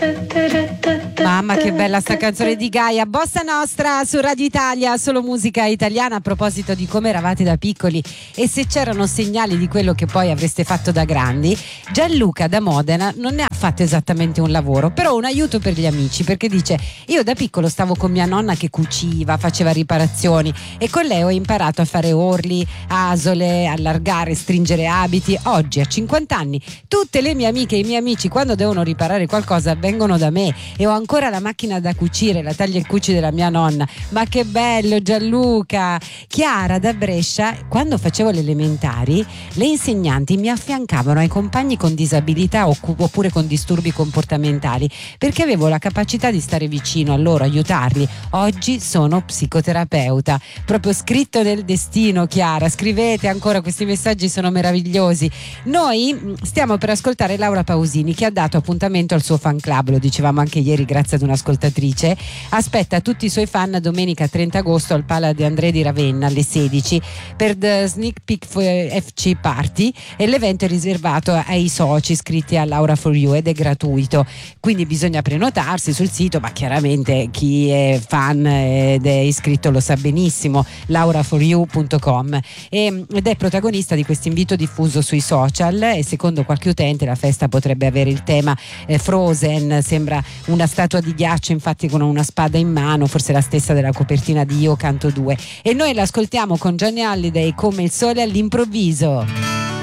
Mamma che bella sta canzone di Gaia, Bossa Nostra su Radio Italia, solo musica italiana. A proposito di come eravate da piccoli e se c'erano segnali di quello che poi avreste fatto da grandi, Gianluca da Modena non ne ha fatto esattamente un lavoro, però un aiuto per gli amici, perché dice: io da piccolo stavo con mia nonna che cuciva, faceva riparazioni e con lei ho imparato a fare orli, asole, allargare, stringere abiti. Oggi a 50 anni tutte le mie amiche e i miei amici quando devono riparare qualcosa vengono da me e ho ancora la macchina da cucire, la taglia e cuci della mia nonna. Ma che bello Gianluca! Chiara da Brescia: quando facevo le elementari le insegnanti mi affiancavano ai compagni con disabilità oppure con disturbi comportamentali perché avevo la capacità di stare vicino a loro, aiutarli. Oggi sono psicoterapeuta. Proprio scritto nel destino, Chiara. Scrivete ancora, questi messaggi sono meravigliosi. Noi stiamo per ascoltare Laura Pausini, che ha dato appuntamento al suo fan club, lo dicevamo anche ieri grazie ad un'ascoltatrice. Aspetta tutti i suoi fan domenica 30 agosto al Pala De André di Ravenna alle 16 per The Sneak Peek FC Party, e l'evento è riservato ai soci iscritti a Laura for You ed è gratuito, quindi bisogna prenotarsi sul sito, ma chiaramente chi è fan ed è iscritto lo sa benissimo, lauraforyou.com, ed è protagonista di questo invito diffuso sui social. E secondo qualche utente la festa potrebbe avere il tema Frozen, sembra una statua di ghiaccio infatti con una spada in mano, forse la stessa della copertina di Io Canto 2, e noi l'ascoltiamo con Johnny Hallyday, Come il sole all'improvviso.